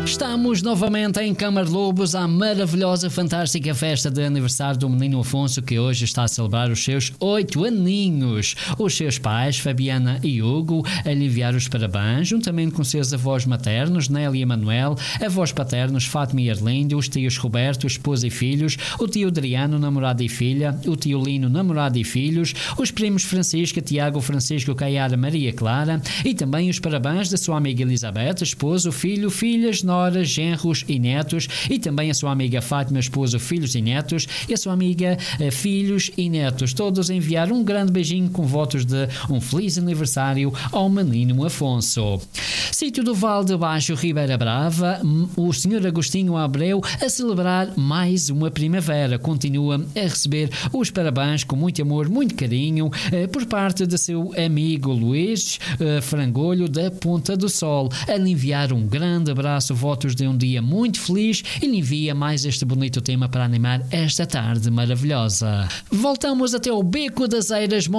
Estamos novamente em Camarlobos à maravilhosa, fantástica festa de aniversário do menino Afonso, que hoje está a celebrar os seus 8 aninhos. Os seus pais, Fabiana e Hugo, a lhe enviar os parabéns, juntamente com seus avós maternos, Nélia e Manuel, avós paternos, Fátima e Arlindo, os tios Roberto, esposa e filhos, o tio Adriano, namorado e filha, o tio Lino, namorado e filhos, os primos Francisca, Tiago, Francisco, Caiara, Maria Clara, e também os parabéns da sua amiga Elizabeth, esposo, filho, filhas, noras, genros e netos, e também a sua amiga Fátima, esposo, filhos e netos, e a sua amiga filhos e netos, todos a enviar um grande beijinho com votos de um feliz aniversário ao menino Afonso. Sítio do Vale de Baixo, Ribeira Brava, o Sr. Agostinho Abreu a celebrar mais uma primavera. Continua a receber os parabéns com muito amor, muito carinho, por parte de seu amigo Luís Frangolho da Ponta do Sol. A lhe enviar um grande abraço, votos de um dia muito feliz, e lhe envia mais este bonito tema para animar esta tarde maravilhosa. Voltamos até o Beco das Eiras,